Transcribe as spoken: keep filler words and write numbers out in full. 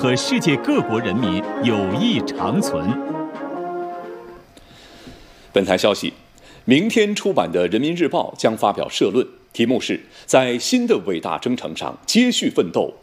和世界各国人民友谊长存。 本台消息，明天出版的《人民日报》将发表社论，题目是在新的伟大征程上接续奋斗，